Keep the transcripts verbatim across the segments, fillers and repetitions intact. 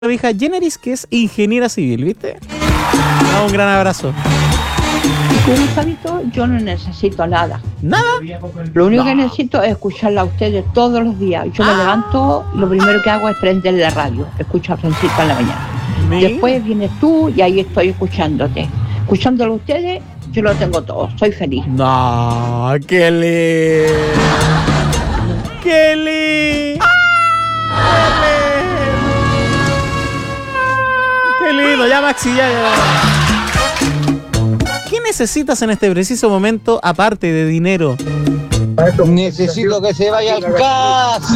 hija Generis, que es ingeniera civil, ¿viste? No, un gran abrazo. Gustavito, yo no necesito nada. ¿Nada? Lo único No. que necesito es escucharla a ustedes todos los días. Yo me Ah. levanto, lo primero que hago es prender la radio. Escucho a Francisco en la mañana. Mira. Después vienes tú y ahí estoy escuchándote. Escuchándolo a ustedes, yo lo tengo todo. Soy feliz. No, qué lindo. Qué lindo. Qué lindo, ya Maxi, ya, ya. ¿Qué necesitas en este preciso momento aparte de dinero? Necesito que se vaya al gas.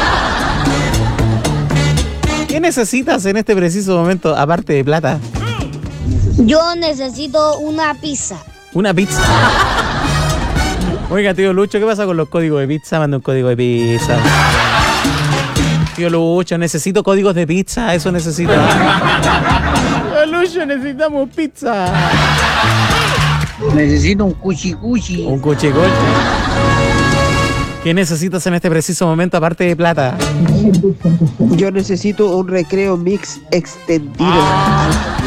¿Qué necesitas en este preciso momento aparte de plata? Yo necesito una pizza. Una pizza. Oiga, tío Lucho, ¿qué pasa con los códigos de pizza? Manda un código de pizza. Tío Lucho, necesito códigos de pizza, eso necesito. Tío Lucho, necesitamos pizza. Necesito un cuchi cuchi. Un cuchicoche. ¿Qué necesitas en este preciso momento aparte de plata? Yo necesito un recreo mix extendido a la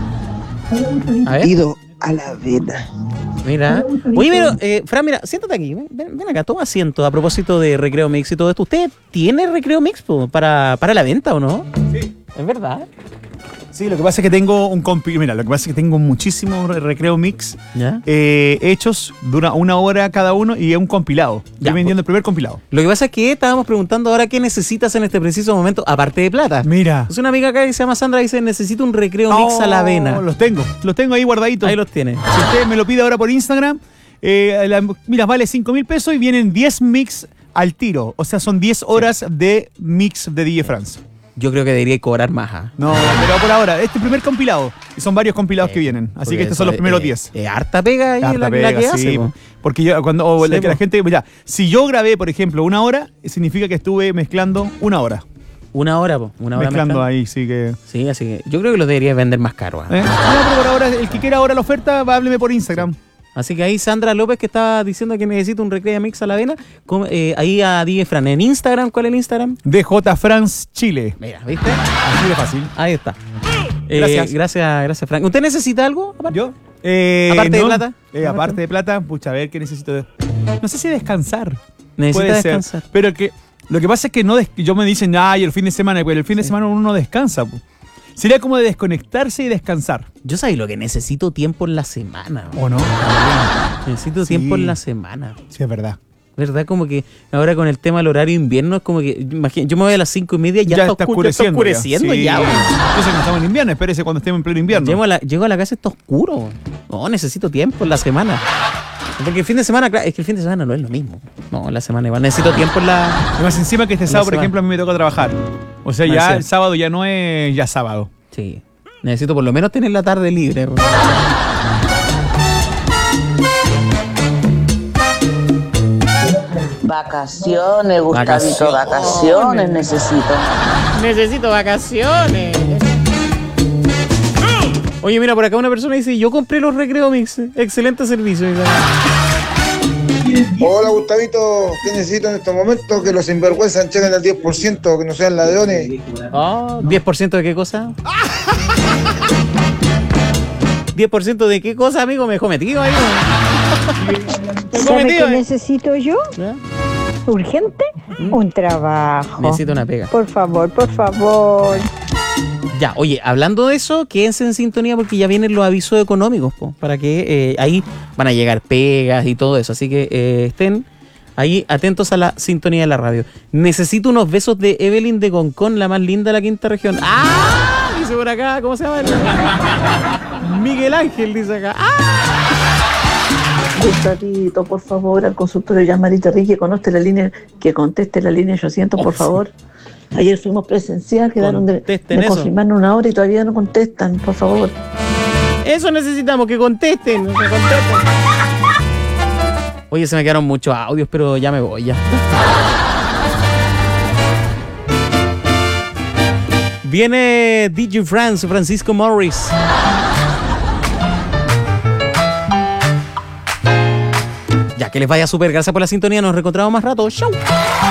vena. A ver. Extendido a la vena. Mira. Oye, pero, eh, Fran, mira, siéntate aquí. Ven, ven acá, toma asiento a propósito de recreo mix y todo esto. ¿Usted tiene recreo mix po, para, para la venta o no? Sí. ¿Es verdad? Sí, lo que pasa es que tengo un compi... Mira, lo que pasa es que tengo muchísimos re- recreo mix ¿Ya? eh, hechos, dura una hora cada uno y es un compilado. Ya, Estoy vendiendo el primer compilado. Lo que pasa es que estábamos preguntando ahora qué necesitas en este preciso momento, aparte de plata. Mira. Es una amiga acá que se llama Sandra y dice, necesito un recreo mix a la avena. Los tengo, los tengo ahí guardaditos. Ahí los tiene. Si usted me lo pide ahora por Instagram, eh, la- mira, vale cinco mil pesos y vienen diez mix al tiro. O sea, son diez horas de mix de D J France. Yo creo que debería cobrar más. ¿ah? No, pero por ahora, este primer compilado. Y son varios compilados que vienen. Así Porque que estos son eso los primeros es- diez. Es harta pega ahí Harta la, pega, la que sí, hace. po. porque yo cuando o Sí, la, que la po. gente, ya, si yo grabé, por ejemplo, una hora, significa que estuve mezclando una hora. Una hora, po, una hora mezclando mezclando. ahí, sí que. Sí, así que yo creo que lo debería vender más caro. ¿ah? ¿eh? No, pero por ahora, el que quiera ahora la oferta, va, hábleme por Instagram. Así que ahí Sandra López, que estaba diciendo que necesita un recreo mix a la avena, com- eh, ahí a D J Fran. En Instagram, ¿cuál es el Instagram? D J France Chile. Mira, ¿viste? Así de fácil. Ahí está. Eh, Gracias. gracias, gracias, Frank. ¿Usted necesita algo? aparte? ¿Yo? Eh, ¿Aparte de no, plata? eh, aparte de plata, pucha, a ver qué necesito. de- No sé si descansar. Necesita Puede ser. descansar. Pero que lo que pasa es que no des- yo me dicen, ay, el fin de semana, pero el fin de semana uno no descansa. po. Sería como de desconectarse y descansar. Yo sabía lo que necesito tiempo en la semana. po. ¿O no? Necesito Sí. tiempo en la semana. Sí, es verdad. ¿Verdad? Como que ahora con el tema del horario invierno es como que, imagina, yo me voy a las cinco y media y ya, está, oscu- ya está oscureciendo Sí. ya. weón. Entonces no estamos en invierno, espérese cuando estemos en pleno invierno. Llego a, la, llego a la casa y está oscuro. No, necesito tiempo en la semana. Porque el fin de semana, claro, es que el fin de semana no es lo mismo. No, en la semana igual. Necesito tiempo en la... Y más encima que este La sábado, por semana. ejemplo, a mí me toca trabajar. O sea, Ah, ya sí. el sábado ya no es ya sábado. Sí. Necesito por lo menos tener la tarde libre. weón. Vacaciones, Gustavito, Vacaciones. vacaciones necesito. Necesito vacaciones. Oye, mira, por acá una persona dice, yo compré los Recreo Mix. Excelente servicio. Hola Gustavito, ¿qué necesito en estos momentos? Que los sinvergüenzas lleguen al diez por ciento, que no sean ladrones. Oh, ¿diez por ciento de qué cosa? ¿diez por ciento de qué cosa, amigo? Me dejó metido ahí. Me dejó ¿Sabe metido, qué eh. necesito yo? ¿Ya? ¿Urgente? Un trabajo. Necesito una pega. Por favor, por favor. Ya, oye, hablando de eso, quédense en sintonía porque ya vienen los avisos económicos, po, para que eh, ahí van a llegar pegas y todo eso. Así que eh, estén ahí atentos a la sintonía de la radio. Necesito unos besos de Evelyn de Concón, la más linda de la quinta región. ¡Ah! Dice por acá, ¿cómo se llama? Miguel Ángel dice acá. ¡Ah! Gustavito, por favor, al consultorio llama a Marita Ricky, conoce la línea, que conteste la línea ochocientos, por Oh, favor. Ayer fuimos presencial, quedaron de, Contesten de eso. confirmar una hora y todavía no contestan, por favor. Eso necesitamos, que contesten, que contesten. Oye, se me quedaron muchos audios, pero ya me voy, ya. Viene D J France, Francisco Morris. Ya, que les vaya súper. Gracias por la sintonía. Nos reencontramos más rato. ¡Chau!